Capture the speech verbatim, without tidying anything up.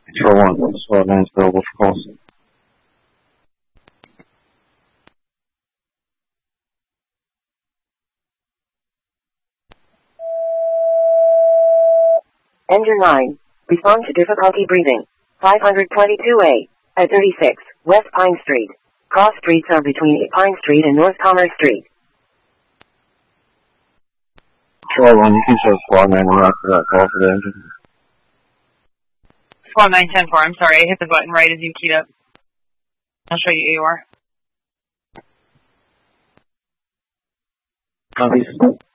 Control one, SWAT nine is available for calls. Engine nine, respond to difficulty breathing. five twenty-two A, at thirty-six, West Pine Street. Cross streets are between Pine Street and North Commerce Street. Control one, you can show SWAT nine around for that call for the engine. SWAT nine ten four, I'm sorry, I hit the button right as you keyed up. I'll show you A O R. Copies.